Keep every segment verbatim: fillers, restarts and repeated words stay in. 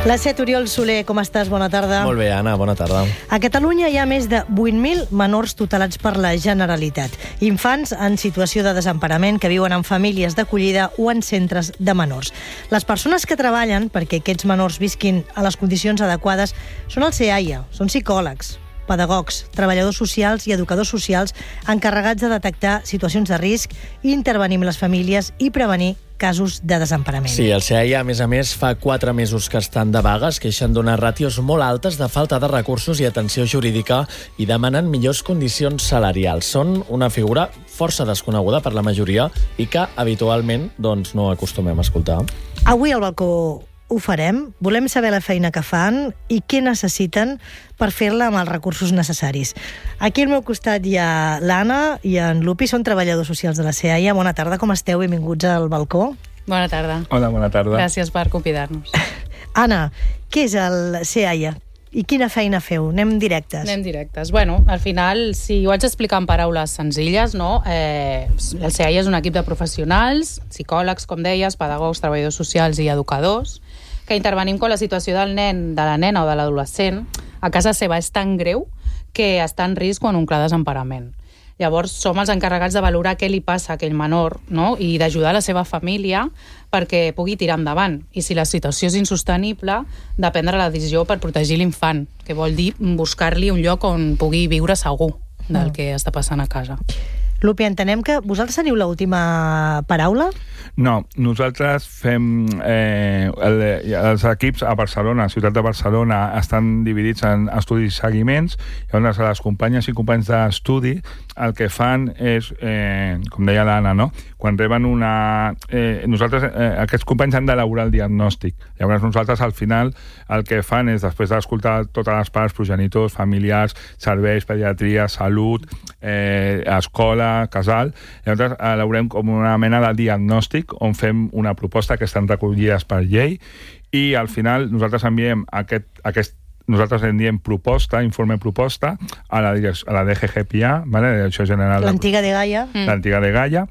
La set, Oriol Soler, com estàs? Bona tarda. Molt bé, Anna, bona tarda. A Catalunya hi ha més de vuit mil menors tutelats per la Generalitat. Infants en situació de desemparament que viuen en famílies d'acollida o en centres de menors. Les persones que treballen perquè aquests menors visquin a les condicions adequades són el SEAIA, són psicòlegs, pedagogs, treballadors socials i educadors socials encarregats de detectar situacions de risc, intervenir amb les famílies i prevenir casos de desemparament. Sí, el SEAIA, a més a més, fa quatre mesos que estan de vaga, es queixen d'unes ràtios molt altes de falta de recursos i atenció jurídica i demanen millors condicions salarials. Són una figura força desconeguda per la majoria i que habitualment doncs, no acostumem a escoltar. Avui al balcó ho farem. Volem saber la feina que fan i què necessiten per fer-la amb els recursos necessaris. Aquí al meu costat hi ha l'Anna i en Lupi, són treballadors socials de la SEAIA. Bona tarda, com esteu? Benvinguts al balcó. Bona tarda. Hola, bona tarda. Gràcies per convidar-nos. Anna, què és el SEAIA i quina feina feu? Anem directes. Anem directes. Bueno, al final, si ho haig d'explicar en paraules senzilles, no? Eh, el SEAIA és un equip de professionals, psicòlegs, com deies, pedagogs, treballadors socials i educadors, que intervenim quan la situació del nen, de la nena o de l'adolescent a casa seva és tan greu que està en risc o en un clar desemparament. Llavors, som els encarregats de valorar què li passa a aquell menor, no? I d'ajudar la seva família perquè pugui tirar endavant. I si la situació és insostenible, de prendre la decisió per protegir l'infant, que vol dir buscar-li un lloc on pugui viure segur del que està passant a casa. Lupi, entenem que vosaltres teniu l'última paraula? No, nosaltres fem... Eh, el, els equips a Barcelona, a la ciutat de Barcelona, estan dividits en estudis i seguiments. Llavors, les companyes i companys d'estudi el que fan és, eh, com deia l'Anna, no? Quan reben una... Eh, nosaltres, eh, aquests companys han d'elaborar el diagnòstic. Llavors, nosaltres, al final, el que fan és, després d'escoltar totes les parts, progenitors, familiars, serveis, pediatria, salut, eh, escola, casal, llavors elaborem com una mena de diagnòstic on fem una proposta que estan recollides per llei i al final nosaltres enviem aquest, aquest nosaltres en diem proposta, informe proposta a la, a la D G G P A, ¿vale? Direcció General... L'antiga de Gaia. L'antiga de Gaia.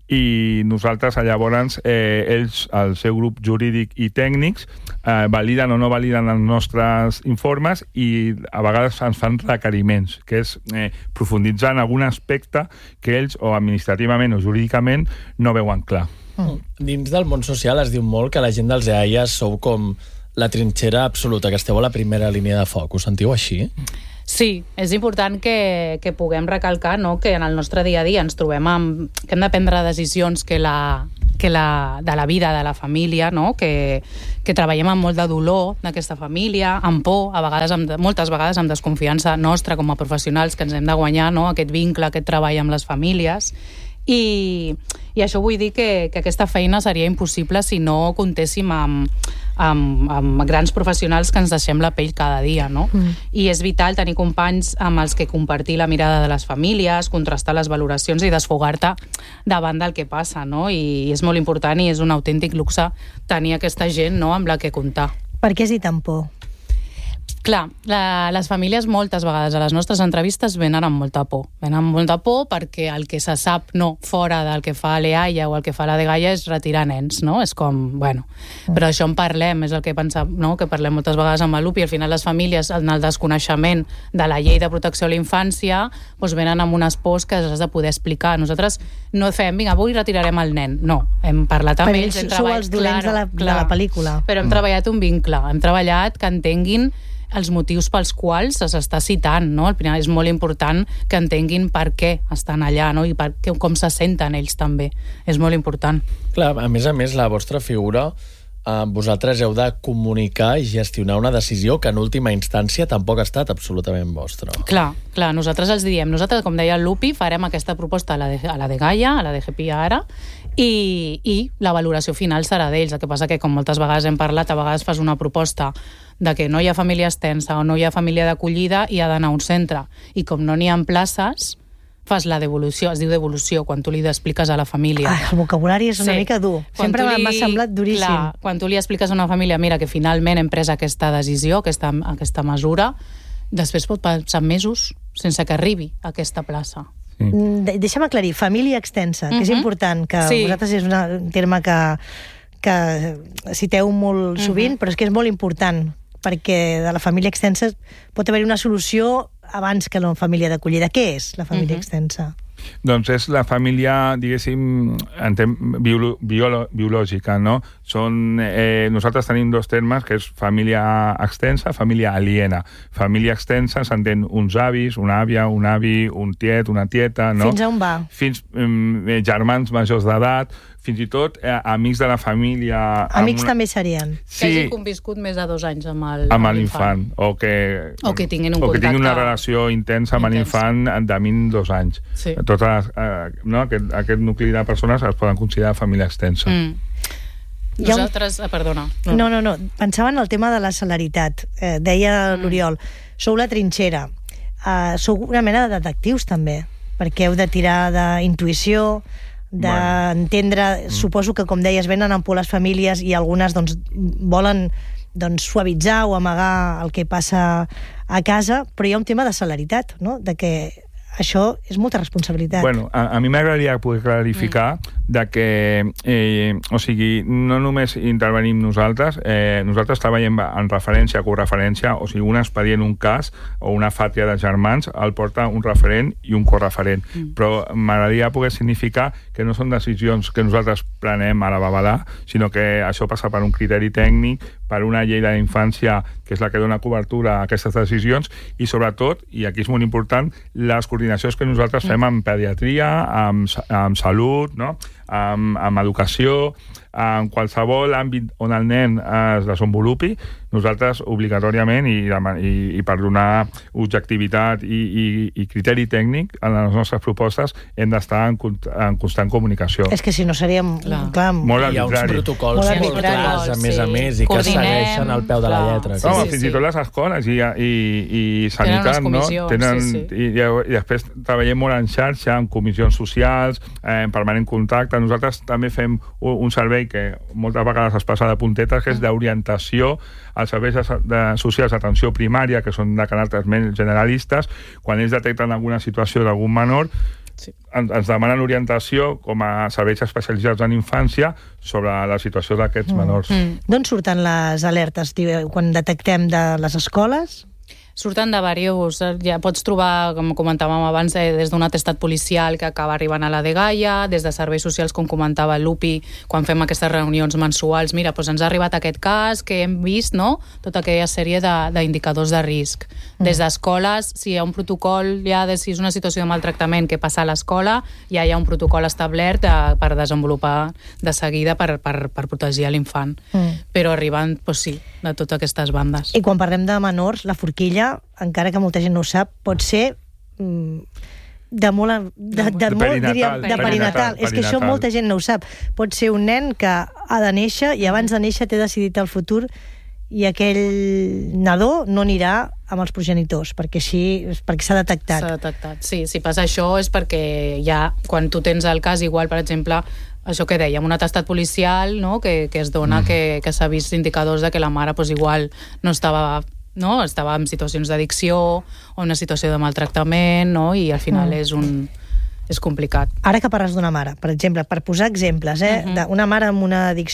I nosaltres, llavors, eh, ells, el seu grup jurídic i tècnics, eh, validen o no validen els nostres informes i a vegades ens fan requeriments, que és eh, profunditzar en algun aspecte que ells, o administrativament o jurídicament, no veuen clar. Mm. Dins del món social es diu molt que la gent dels SEAIA sou com la trinxera absoluta, que esteu a la primera línia de foc. Ho sentiu així? Sí, és important que, que puguem recalcar, no?, que en el nostre dia a dia ens trobem amb, que hem de prendre decisions que la, que la, de la vida, de la família, no?, que, que treballem amb molt de dolor d'aquesta família, amb por, a vegades amb, moltes vegades amb desconfiança nostra com a professionals, que ens hem de guanyar, no?, aquest vincle, aquest treball amb les famílies. I, i això vull dir que, que aquesta feina seria impossible si no comptéssim amb, amb, amb grans professionals que ens deixem la pell cada dia, no? Mm. I és vital tenir companys amb els que compartir la mirada de les famílies, contrastar les valoracions i desfogar-te davant del que passa, no? I és molt important i és un autèntic luxe tenir aquesta gent, no?, amb la que comptar. Per què has dit amb por? Clar, la, les famílies moltes vegades a les nostres entrevistes venen amb molta por. Venen amb molta por perquè el que se sap no fora del que fa l'EAIA o el que fa la de Gaia és retirar nens, no? És com, bueno, però això en parlem, és el que pensem, no?, que parlem moltes vegades amb el Lupi, i al final les famílies, en el desconeixement de la llei de protecció a la infància, doncs venen amb unes pors que has de poder explicar. Nosaltres no fem, vinga, avui retirarem el nen. No, hem parlat amb per ells, hem treballat... Sou els dolents de la, de la pel·lícula. Però hem mm. treballat un vincle, hem treballat que entenguin els motius pels quals s'està citant, no? Al final és molt important que entenguin per què estan allà, no? I per què, com se senten ells també. És molt important. Clar, a més a més, la vostra figura, eh, vosaltres heu de comunicar i gestionar una decisió que en última instància tampoc ha estat absolutament vostra. Clar, clar, nosaltres els diem, nosaltres, com deia el Lupi, farem aquesta proposta a la de, a la de Gaia, a la de G P A ara, i, i la valoració final serà d'ells. El que passa que, com moltes vegades hem parlat, a vegades fas una proposta de que no hi ha família extensa o no hi ha família d'acollida i ha d'anar a un centre. I com no n'hi ha places, fas la devolució, es diu devolució, quan tu li expliques a la família. Ah, el vocabulari és una sí. mica dur. Quan Sempre li... m'ha semblat duríssim. Clar, quan tu li expliques a una família, mira, que finalment hem pres aquesta decisió, aquesta, aquesta mesura, després pot passar mesos sense que arribi a aquesta plaça. Mm. Deixa'm aclarir, família extensa, que uh-huh. és important, que sí. vosaltres és una, un terme que que citeu molt sovint, uh-huh. però és que és molt important, perquè de la família extensa pot haver una solució abans que la família d'acollida. Què és la família uh-huh. extensa? Doncs és la família, diguéssim, en tem biolo biolo biològica, no? Són, eh, nosaltres tenim dos termes, que és família extensa, família aliena. Família extensa s'entén uns avis, una àvia, un avi, un tiet, una tieta, no? Fins a on va? Fins eh, germans majors d'edat, fins i tot eh, amics de la família... Amics una... també serien. Sí. Que hagin conviscut més de dos anys amb el amb l'infant. O que, o que tinguin un o que contacte... tinguin una relació intensa amb l'infant de mínim dos anys. Sí. Totes, eh, no? aquest, aquest nucli de persones es poden considerar família extensa. Mm. Nosaltres... Ah, perdona. No. no, no, no. Pensava en el tema de la celeritat. Eh, deia mm. l'Oriol, sou la trinxera. Uh, sou una mena de detectius, també, perquè heu de tirar d'intuïció, d'entendre... Bueno. Suposo que, com deies, venen amb por les famílies i algunes doncs, volen doncs, suavitzar o amagar el que passa a casa, però hi ha un tema de celeritat, no? De que això és molta responsabilitat. Bueno, a, a mi m'agradaria poder clarificar mm. de que, eh, o sigui, no només intervenim nosaltres, eh, nosaltres treballem en referència, correferència, o sigui, un expedient, un cas, o una fàtria de germans, el porta un referent i un correferent. Mm. Però m'agradaria poder significar que no són decisions que nosaltres prenem a la babalà, sinó que això passa per un criteri tècnic, per una llei de la infància, que és la que dona cobertura a aquestes decisions, i sobretot, i aquí és molt important, les coordinacions que nosaltres fem amb pediatria, amb, amb salut, no? amb, amb educació, en qualsevol àmbit on el nen es desenvolupi, nosaltres obligatòriament i, i, i per donar objectivitat i, i, i criteri tècnic en les nostres propostes hem d'estar en, en constant comunicació. És que si no seríem... Clar. Clar, molt hi ha uns arbitrari. protocols molt, molt clars, a més a més, i que segueixen al peu de la lletra. Sí, no, sí, fins sí. i tot les escoles i, i, i sanitat, no? Tenen, sí, sí. I, i després treballem molt en xarxa, en comissions socials, eh, en permanent contacte. Nosaltres també fem un, un servei que moltes vegades es passa de puntetes, que és d'orientació als serveis de, de socials d'atenció primària, que són de caràcter més generalistes. Quan ells detecten alguna situació d'algun menor, sí. ens, ens demanen orientació com a serveis especialitzats en infància sobre la situació d'aquests mm. menors. Mm. D'on surten les alertes quan detectem de les escoles? Surten de diversos, ja pots trobar, com comentàvem abans, eh, des d'un atestat policial que acaba arribant a la dgaia, des de serveis socials, com comentava l'U P I, quan fem aquestes reunions mensuals, mira, doncs ens ha arribat aquest cas, que hem vist, no?, tota aquella sèrie d'indicadors de, de risc. Mm. Des d'escoles, si hi ha un protocol, ja de, si és una situació de maltractament que passa a l'escola, ja hi ha un protocol establert de, per desenvolupar de seguida per, per, per protegir l'infant. Mm. Però arribant, doncs sí, de totes aquestes bandes. I quan parlem de menors, la forquilla, encara que molta gent no ho sap, pot ser mm, de molt, de, de, de, de, molt diríem, de perinatal. És que això molta gent no ho sap. Pot ser un nen que ha de néixer i abans de néixer té decidit el futur i aquell nadó no anirà amb els progenitors, perquè així perquè s'ha detectat. S'ha detectat, sí. Si passa això és perquè ja, quan tu tens el cas, igual, per exemple, això que dèiem, un atestat policial, no?, que, que es dona, mm. que, que s'ha vist indicadors de que la mare pues, igual no estava... no? Estava en situacions d'addicció o una situació de maltractament, no? I al final mm. és un... és complicat. Ara que parles d'una mare, per exemple, per posar exemples, eh, uh-huh. d'una mare amb una addicció